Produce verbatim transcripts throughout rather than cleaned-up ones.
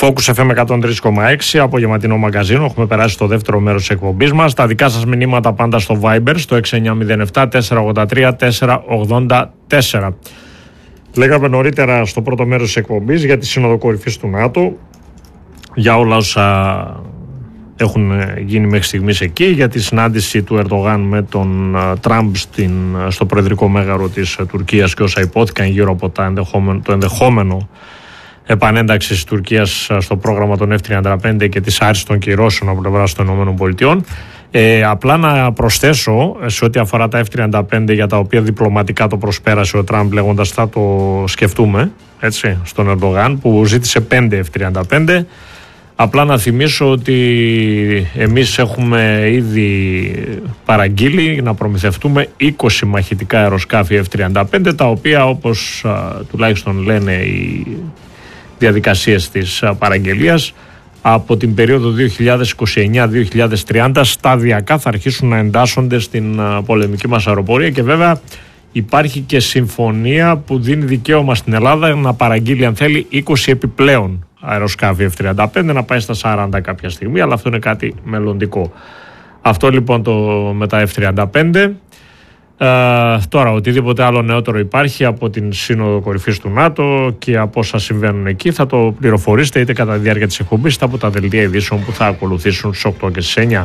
Focus εφ εμ εκατόν τρία κόμμα έξι, απογευματινό μαγκαζίνο. Έχουμε περάσει στο δεύτερο μέρος της εκπομπής μας. Τα δικά σας μηνύματα πάντα στο Viber, στο έξι εννιά μηδέν επτά τέσσερα ογδόντα τρία τέσσερα ογδόντα τέσσερα. Λέγαμε νωρίτερα στο πρώτο μέρος της εκπομπής για τη Σύνοδο Κορυφής του ΝΑΤΟ, για όλα όσα έχουν γίνει μέχρι στιγμής εκεί, για τη συνάντηση του Ερντογάν με τον Τραμπ στην, στο προεδρικό μέγαρο της Τουρκίας και όσα υπόθηκαν γύρω από τα ενδεχόμενο, το ενδεχόμενο επανένταξη της Τουρκίας στο πρόγραμμα των εφ τριάντα πέντε και της άρσης των κυρώσεων από πλευράς των ΗΠΑ. Ε, απλά να προσθέσω σε ό,τι αφορά τα εφ τριάντα πέντε, για τα οποία διπλωματικά το προσπέρασε ο Τραμπ λέγοντας θα το σκεφτούμε, έτσι, στον Ερντογάν, που ζήτησε πέντε εφ τριάντα πέντε. Απλά να θυμίσω ότι εμείς έχουμε ήδη παραγγείλει να προμηθευτούμε είκοσι μαχητικά αεροσκάφη εφ τριάντα πέντε, τα οποία, όπως α, τουλάχιστον λένε οι διαδικασίες της α, παραγγελίας, από την περίοδο δύο χιλιάδες είκοσι εννιά δύο χιλιάδες τριάντα σταδιακά θα αρχίσουν να εντάσσονται στην α, πολεμική μας αεροπορία. Και βέβαια υπάρχει και συμφωνία που δίνει δικαίωμα στην Ελλάδα να παραγγείλει, αν θέλει, είκοσι επιπλέον αεροσκάφη εφ τριάντα πέντε, να πάει στα σαράντα κάποια στιγμή, αλλά αυτό είναι κάτι μελλοντικό. Αυτό λοιπόν το με τα εφ τριάντα πέντε. Ε, τώρα, οτιδήποτε άλλο νεότερο υπάρχει από την Σύνοδο Κορυφής του ΝΑΤΟ και από όσα συμβαίνουν εκεί, θα το πληροφορήσετε είτε κατά τη διάρκεια της εκπομπής, είτε από τα δελτία ειδήσεων που θα ακολουθήσουν στις οκτώ και στις εννιά.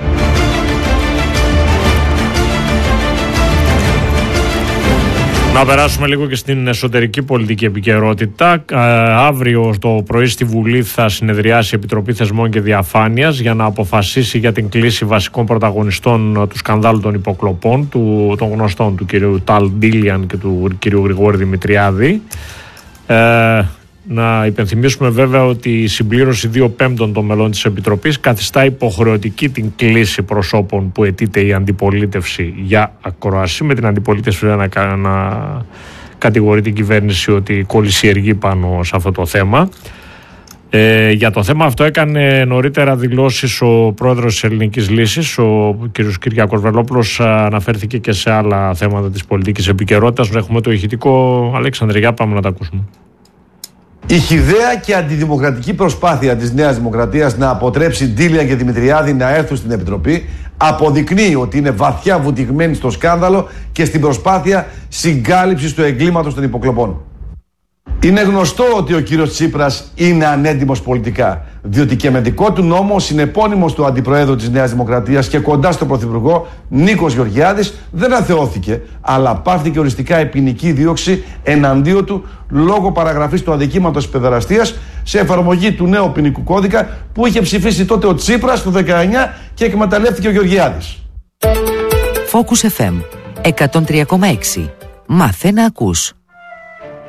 Να περάσουμε λίγο και στην εσωτερική πολιτική επικαιρότητα. Ε, αύριο το πρωί στη Βουλή θα συνεδριάσει η Επιτροπή Θεσμών και Διαφάνειας για να αποφασίσει για την κλίση βασικών πρωταγωνιστών του σκανδάλου των υποκλοπών, του, των γνωστών του κυρίου Ταλ Ντίλιαν και του κυρίου Γρηγόρη Δημητριάδη. Ε, να υπενθυμίσουμε βέβαια ότι η συμπλήρωση δύο πέμπτων των μελών της Επιτροπής καθιστά υποχρεωτική την κλίση προσώπων που αιτείται η αντιπολίτευση για ακρόαση, με την αντιπολίτευση να, να κατηγορεί την κυβέρνηση ότι κολυσιεργεί πάνω σε αυτό το θέμα. Ε, για το θέμα αυτό έκανε νωρίτερα δηλώσεις ο πρόεδρος της Ελληνικής Λύσης, ο κ. Κυριάκος Βελόπουλος. Αναφέρθηκε και σε άλλα θέματα της πολιτικής επικαιρότητας. Έχουμε το ηχητικό. Αλέξανδρε, για πάμε να τα ακούσουμε. Η χυδαία και αντιδημοκρατική προσπάθεια της Νέας Δημοκρατίας να αποτρέψει Ντίλιαν και Δημητριάδη να έρθουν στην Επιτροπή αποδεικνύει ότι είναι βαθιά βουτυγμένη στο σκάνδαλο και στην προσπάθεια συγκάλυψης του εγκλήματος των υποκλοπών. Είναι γνωστό ότι ο κύριος Τσίπρας είναι ανέντιμος πολιτικά, διότι και με δικό του νόμο ο συνεπώνυμος του Αντιπροέδρου της Νέας Δημοκρατίας και κοντά στον Πρωθυπουργό, Νίκος Γεωργιάδης, δεν αθεώθηκε, αλλά πάρθηκε οριστικά ποινική δίωξη εναντίον του λόγω παραγραφής του αδικήματος παιδεραστίας σε εφαρμογή του νέου ποινικού κώδικα που είχε ψηφίσει τότε ο Τσίπρας το δεκαεννιά και εκμεταλλεύτηκε ο Γεωργιάδης. Focus εφ εμ εκατόν τρία κόμμα έξι. Μάθε να ακούς.